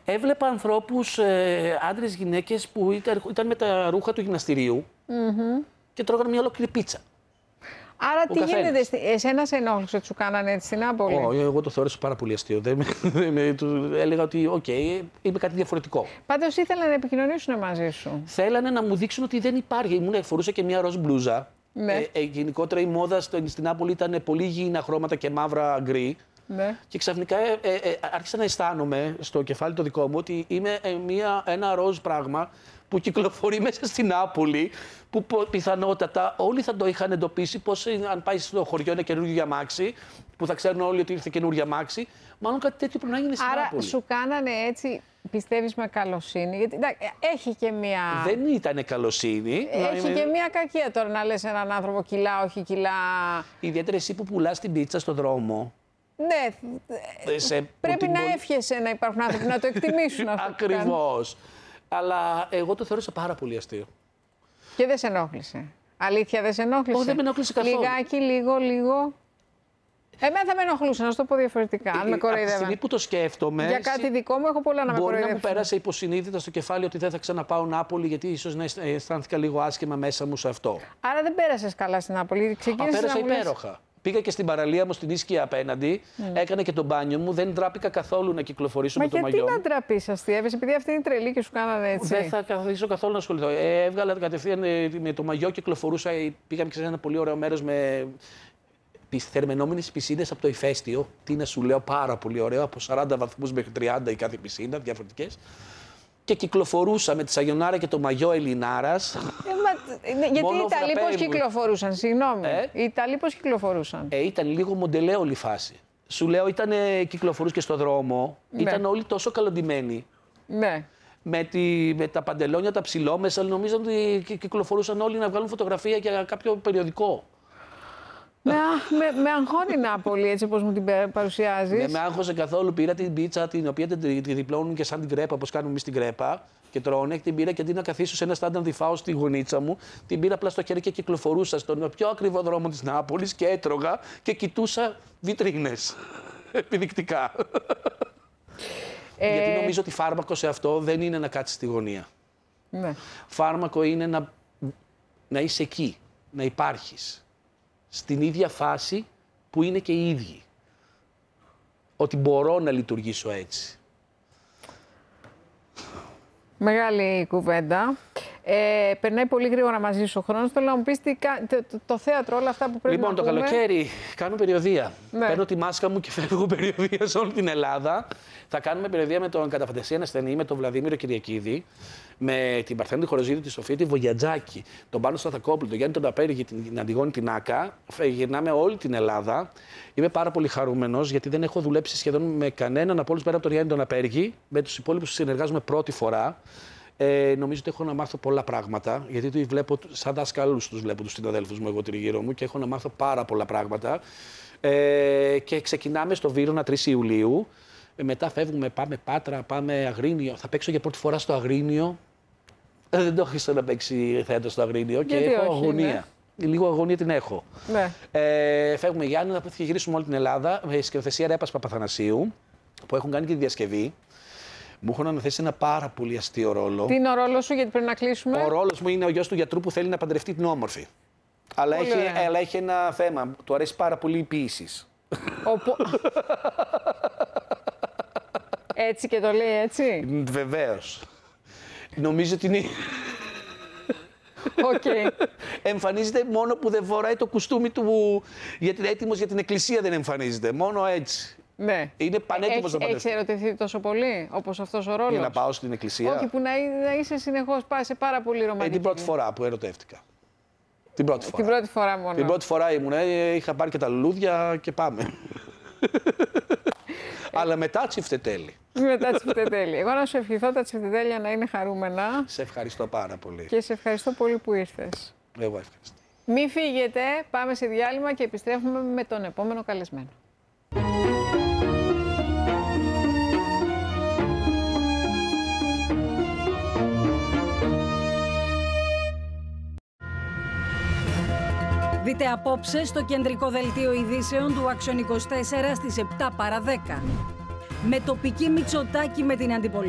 Έβλεπα ανθρώπους, άντρες, γυναίκες που ήταν με τα ρούχα του γυμναστηρίου και τρώγανε μια ολόκληρη πίτσα. Άρα τι γίνεται, εσένα σε ενόχλησε ότι σου κάνανε έτσι στην Νάπολη? Εγώ το θεώρησα πάρα πολύ αστείο. Έλεγα ότι, είμαι κάτι διαφορετικό. Πάντως ήθελαν να επικοινωνήσουν μαζί σου. Θέλανε να μου δείξουν ότι δεν υπάρχει. Φορούσα και μια ροζ μπλούζα. Ναι. Γενικότερα η μόδα στην Νάπολη ήταν πολύ γήινα χρώματα και μαύρα γκρι. Ναι. Και ξαφνικά άρχισα να αισθάνομαι στο κεφάλι το δικό μου ότι είμαι ένα ροζ πράγμα που κυκλοφορεί μέσα στην Νάπολη, που πιθανότατα όλοι θα το είχαν εντοπίσει πως αν πάει στο χωριό ένα καινούργιο αμάξι, που θα ξέρουν όλοι ότι ήρθε καινούργιο αμάξι, μάλλον κάτι τέτοιο πρέπει να γίνει στην Νάπολη. Άρα σου κάνανε έτσι, πιστεύεις, με καλοσύνη? Γιατί έχει και μία... Δεν ήταν καλοσύνη. Έχει και μία κακία τώρα να λες έναν άνθρωπο κιλά, όχι κιλά. Ιδιαίτερα εσύ που πουλάς την πίτσα στο δρόμο. Ναι, πρέπει να εύχεσαι να υπάρχουν άνθρωποι να το εκτιμήσουν αυτό. Ακριβώς. Αλλά εγώ το θεώρησα πάρα πολύ αστείο. Και δεν σε ενόχλησε? Αλήθεια, δεν σε ενόχλησε? Όχι, δεν με ενόχλησε καθόλου. Λιγάκι, λίγο. Εμένα θα με ενοχλούσε, να σου το πω διαφορετικά. Αν με κοροϊδεύαν. Από τη στιγμή που το σκέφτομαι. Για κάτι δικό μου, έχω πολλά να με κοροϊδεύουν. Μπορεί να μου πέρασε υποσυνείδητα στο κεφάλι ότι δεν θα ξαναπάω Νάπολη, γιατί ίσως να αισθάνθηκα λίγο άσχημα μέσα μου σε αυτό. Άρα δεν πέρασες καλά στην Νάπολη? Πέρασα υπέροχα. Πήγα και στην παραλία μου στην Ίσκια απέναντι, έκανα και το μπάνιο μου, δεν ντράπηκα καθόλου να κυκλοφορήσω με το μαγιό. Μα γιατί να ντραπείς, αστείευες, επειδή αυτή είναι τρελή και σου κάνανε έτσι? Δεν θα καθίσω καθόλου να ασχοληθώ. Έβγαλα κατευθείαν με το μαγιό, κυκλοφορούσα. Πήγαμε σε ένα πολύ ωραίο μέρος με θερμαινόμενες πισίνες από το ηφαίστειο. Τι να σου λέω, πάρα πολύ ωραίο, από 40 βαθμούς μέχρι 30 η κάθε πισίνα, διαφορετικές. Και κυκλοφορούσα με τη σαγιονάρα και το μαγιό Ελληνάρας. Γιατί οι Ιταλοί πώς κυκλοφορούσαν, συγγνώμη. Οι Ιταλοί πώς κυκλοφορούσαν? Ήταν λίγο μοντελέ όλη η φάση. Σου λέω, κυκλοφορούς και στο δρόμο, ήταν όλοι τόσο καλοντημένοι. Ναι. Με τα παντελόνια, τα ψηλόμεσα, νομίζω ότι κυκλοφορούσαν όλοι να βγάλουν φωτογραφία για κάποιο περιοδικό. Με αγχώνει η Νάπολη, έτσι όπως μου την παρουσιάζεις. Δεν με άγχωσε καθόλου. Πήρα την πίτσα, την οποία τη διπλώνουν και σαν την κρέπα, όπως κάνουμε εμείς την κρέπα, και τρώνε. Την πήρα και αντί να καθίσω σε ένα στάντα διφάω στη γωνίτσα μου, την πήρα απλά στο χέρι και κυκλοφορούσα στον πιο ακριβό δρόμο της Νάπολης και έτρωγα και κοιτούσα βιτρίνες. Επιδεικτικά. Γιατί νομίζω ότι φάρμακο σε αυτό δεν είναι να κάτσεις στη γωνία. Ναι. Φάρμακο είναι να είσαι εκεί, να υπάρχεις. Στην ίδια φάση που είναι και οι ίδιοι. Ότι μπορώ να λειτουργήσω έτσι. Μεγάλη κουβέντα. Περνάει πολύ γρήγορα μαζί σου ο χρόνος. Θέλω να μου πεις το θέατρο, όλα αυτά που πρέπει να πούμε. Λοιπόν, το καλοκαίρι κάνω περιοδεία. Ναι. Παίρνω τη μάσκα μου και φεύγω περιοδεία σε όλη την Ελλάδα. Θα κάνουμε περιοδεία με τον κατά φαντασία ασθενή, με τον Βλαδίμηρο Κυριακίδη, με την Παρθένη Χοροζίδη, τη Σοφία τη Βογιατζάκη, τον Πάνο Σταθακόπουλο, τον Γιάννη τον Απέριγη, την Αντιγόνη την Άκα. Γυρνάμε όλη την Ελλάδα. Είμαι πάρα πολύ χαρούμενος, γιατί δεν έχω δουλέψει σχεδόν με κανέναν από όλους πέρα από τον Γιάννη τον Απέριγη. Με τους υπόλοιπους συνεργάζομαι πρώτη φορά. Νομίζω ότι έχω να μάθω πολλά πράγματα, γιατί τους βλέπω σαν δάσκαλους, τους βλέπω τους συναδέλφους μου, εγώ τριγύρω μου, και έχω να μάθω πάρα πολλά πράγματα. Και ξεκινάμε στο Βύρωνα 3 Ιουλίου. Μετά φεύγουμε, πάμε Πάτρα, πάμε Αγρίνιο. Θα παίξω για πρώτη φορά στο Αγρίνιο. Δεν το έχω να παίξει θέατρο στο Αγρίνιο και έχω αγωνία. Ναι. Λίγο αγωνία την έχω. Ναι. Φεύγουμε Γιάννη, θα γυρίσουμε όλη την Ελλάδα. Σκηνοθεσία Ρέπας Παπαθανασίου, που έχουν κάνει και τη διασκευή. Μου έχουν αναθέσει ένα πάρα πολύ αστείο ρόλο. Τι είναι ο ρόλος σου, γιατί πρέπει να κλείσουμε? Ο ρόλος μου είναι ο γιος του γιατρού που θέλει να παντρευτεί την όμορφη. Αλλά έχει ένα θέμα. Του αρέσει πάρα πολύ η ποίησης. Έτσι και το λέει έτσι. Βεβαίως. Νομίζω ότι είναι... Okay. Εμφανίζεται μόνο που δεν φοράει το κουστούμι του, γιατί είναι έτοιμος για την εκκλησία, δεν εμφανίζεται. Μόνο έτσι. Ναι. Είναι πανέτοιμος να παντρευτεί. Έχεις ερωτηθεί τόσο πολύ, όπως αυτός ο ρόλος? Για να πάω στην εκκλησία. Όχι, που να είσαι συνεχώς, σε πάρα πολύ ρομαντική. Την πρώτη φορά που ερωτεύτηκα. Την πρώτη φορά. Την πρώτη φορά μόνο. Την πρώτη φορά ήμουν, είχα πάρει και τα λουλούδια και πάμε. Αλλά μετά τσιφτετέλη. Μετά τσιφτετέλη. Εγώ να σου ευχηθώ τα τσιφτετέλια να είναι χαρούμενα. Σε ευχαριστώ πάρα πολύ. Και σε ευχαριστώ πολύ που ήρθες. Εγώ ευχαριστώ. Μην φύγετε, πάμε σε διάλειμμα και επιστρέφουμε με τον επόμενο καλεσμένο. Δείτε απόψε στο κεντρικό δελτίο ειδήσεων του Action 24 στις 7 παρά 10. Με τοπική Μητσοτάκη με την αντιπολίτευση.